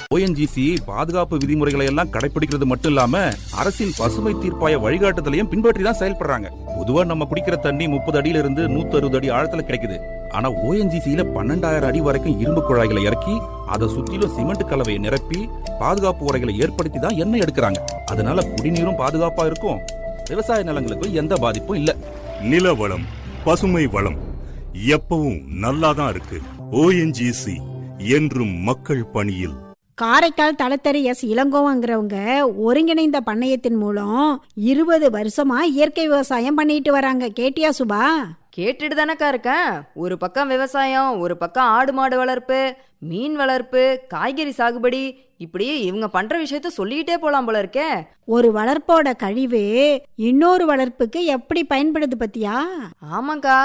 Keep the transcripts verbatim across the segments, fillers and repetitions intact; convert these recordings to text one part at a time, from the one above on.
ONGC பாதுகாப்பு விதிமுறைகளை எல்லாம் கடைபிடிக்கிறது மட்டும் இல்லாம அரசின் பசுமை தீர்ப்பாய வழிகாட்டுதலையும் பின்பற்றி தான் செயல்படுறாங்க. பொதுவா நம்ம குடிக்கிற தண்ணி முப்பது அடியில இருந்து நூத்தி அறுபது அடி ஆழத்துல கிடைக்குது. ஆனா ஓஎன்ஜிசியில பன்னெண்டாயிரம் அடி வரைக்கும் இரும்பு குழாய்களை இறக்கி அதை சுற்றிலும் சிமெண்ட் கலவையை நிரப்பி பாதுகாப்பு உரைகளை ஏற்படுத்தி தான் எண்ணெய் எடுக்கிறாங்க. அதனால குடிநீரும் பாதுகாப்பா இருக்கும், விவசாய நிலங்களுக்கும் எந்த பாதிப்பும் இல்ல. நில வளம், பசுமை வளம் எப்பவும் நல்லாதான் இருக்கு. ஓஎன்ஜிசி என்றும் மக்கள் பணியில். காரைக்கால் தலத்தறி எஸ் இளங்கோவங்கிறவங்க ஒருங்கிணைந்த பண்ணையத்தின் மூலம் இருபது வருஷமா இயற்கை விவசாயம் பண்ணிட்டு வராங்க. கேட்டியா சுபா? கேட்டுட்டு தானக்கா இருக்கேன். ஒரு பக்கம் விவசாயம், ஒரு பக்கம் ஆடு மாடு வளர்ப்பு, மீன் வளர்ப்பு, காய்கறி சாகுபடி, இப்படி இவங்க பண்ற விஷயத்த சொல்லிக்கிட்டே போலாம் போல இருக்கே. ஒரு வளர்ப்போட கழிவு இன்னொரு வளர்ப்புக்கு எப்படி பயன்படுது பத்தியா? ஆமாக்கா.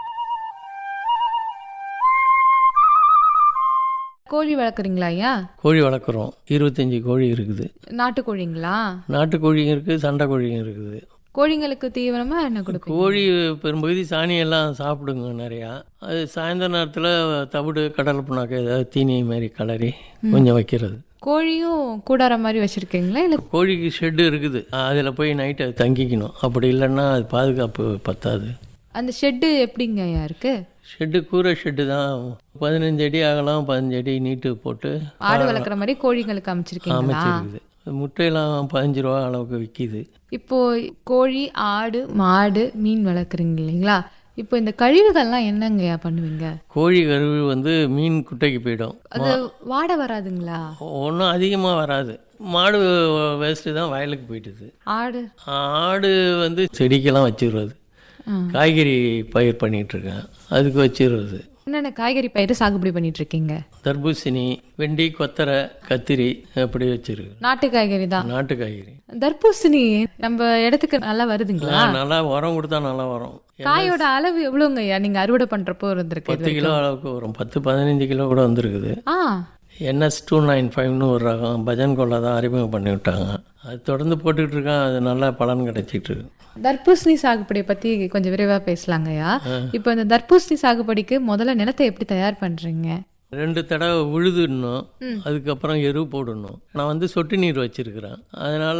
கோழி வளர்க்குறீங்களா ஐயா? கோழி வளர்க்குறோம். இருபத்தஞ்சி கோழி இருக்குது. நாட்டுக்கோழிங்களா? நாட்டுக்கோழியும் இருக்குது, சண்டை கோழியும் இருக்குது. கோழிங்களுக்கு தீவனமா என்ன கொடுப்பீங்க? கோழி பெரும்பகுதி சாணியெல்லாம் சாப்பிடுங்க நிறையா. அது சாயந்தர நேரத்தில் தவிடு கடலை புண்ணாக்க ஏதாவது தீனி மாதிரி கலரி கொஞ்சம் வைக்கிறது. கோழியும் கூடார மாதிரி வச்சுருக்கீங்களா? இல்லை கோழிக்கு ஷெட்டு இருக்குது, அதில் போய் நைட்டு அது தங்கிக்கணும். அப்படி இல்லைன்னா அது பாதுகாப்பு பத்தாது. அந்த ஷெட்டு எப்படிங்க ஐயா இருக்கு? ஷெட்டு கூரை ஷெட்டு தான். பதினஞ்சு அடி ஆகலாம், பதினஞ்சு அடி நீட்டு போட்டு ஆடு வளர்க்குற மாதிரி கோழிங்களுக்கு அமைச்சிருக்கீங்களா? அமைச்சிருக்குது. முட்டையெல்லாம் பதினஞ்சு ரூபா அளவுக்கு விற்கிது. இப்போ கோழி, ஆடு, மாடு, மீன் வளர்க்குறீங்க இல்லைங்களா? இப்போ இந்த கழிவுகள்லாம் என்னங்கய்யா பண்ணுவீங்க? கோழி கழிவு வந்து மீன் குட்டைக்கு போயிடும். அது வாட வராதுங்களா? ஒன்றும் அதிகமாக வராது. மாடு வேஸ்ட்டு தான் வயலுக்கு போயிட்டுது. ஆடு ஆடு வந்து செடிக்கெல்லாம் வச்சிடுறது. காய்கறி பயிர் பண்ணிட்டு இருக்கேன், அதுக்கு வச்சிடுறது. என்னென்ன காய்கறி பயிர் சாகுபடி பண்ணிட்டு இருக்கீங்க? தர்பூசணி, வெண்டி, கொத்தரை, கத்திரி அப்படி வச்சிருக்கு. நாட்டு காய்கறி தான்? நாட்டு காய்கறி. தர்பூசணி நம்ம இடத்துக்கு நல்லா வருதுங்களா? நல்லா உரம் கொடுத்தா நல்லா வரும். காயோட அளவு எவ்வளோங்க ஐயா நீங்க அறுவடை பண்றப்போ இருந்திருக்கு? பத்து கிலோ அளவுக்கு வரும். பத்து பதினஞ்சு கிலோ கூட வந்துருக்குது. ஆ என்எஸ் டூ நைன் ஃபைவ்னு ஒரு ரகம் பஜன் கொள்ளை தான் அறிமுகம் பண்ணி விட்டாங்க. அது தொடர்ந்து போட்டுக்கிட்டு இருக்கேன். அது நல்லா பலன் கிடைச்சிட்டு இருக்கு. தர்பூசணி சாகுபடியை பத்தி கொஞ்சம் விரைவா பேசலாங்கய்யா. இப்போ இந்த தர்பூசணி சாகுபடிக்கு முதல்ல நிலத்தை எப்படி தயார் பண்றீங்க? ரெண்டு தடவை உழுதுடணும், அதுக்கப்புறம் எரு போடணும். நான் வந்து சொட்டு நீர் வச்சிருக்கிறேன். அதனால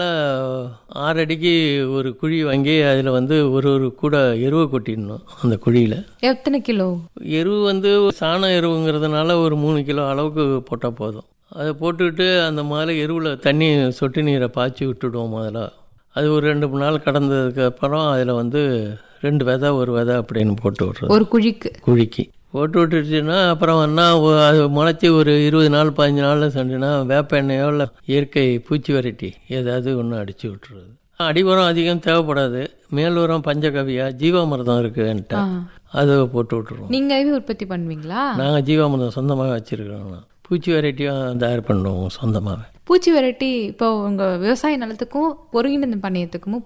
ஆறு அடிக்கு ஒரு குழி வாங்கி அதில் வந்து ஒரு ஒரு கூட எருவை கொட்டிடணும். அந்த குழியில் எத்தனை கிலோ எரு வந்து சாண எருவுங்கிறதுனால ஒரு மூணு கிலோ அளவுக்கு போட்டால் போதும். அதை போட்டுக்கிட்டு அந்த முதல்ல எருவில் தண்ணி சொட்டு நீரை பாய்ச்சி விட்டுடுவோம். முதல்ல அது ஒரு ரெண்டு மூணு நாள் கடந்ததுக்கு அப்புறம் அதில் வந்து ரெண்டு விதை ஒரு விதை அப்படின்னு போட்டு விட்றது. ஒரு குழிக்கு குழிக்கு போட்டு விட்டுருச்சுன்னா அப்புறம் என்ன அது முளைச்சி ஒரு இருபது நாள் பதினஞ்சு நாள் சென்றுனா வேப்ப எண்ணெயோ இல்லை இயற்கை பூச்சி வெரைட்டி ஏதாவது ஒன்று அடித்து விட்டுறது. அடி உரம் அதிகம் தேவைப்படாது. மேல் உரம் பஞ்சகவியா ஜீவாமிர்தம் இருக்குன்ட்டு அதை போட்டு விட்டுருவோம். நீங்கள் உற்பத்தி பண்ணுவீங்களா? நாங்கள் ஜீவாமிர்தம் சொந்தமாக வச்சுருக்கிறோம். பூச்சி வெரைட்டியும் தயார் பண்ணுவோம் சொந்தமாக. பூச்சி வெரைட்டி இப்போ உங்கள் விவசாய நிலத்துக்கும் ஒருங்கிணைந்த பண்ணையத்துக்கும்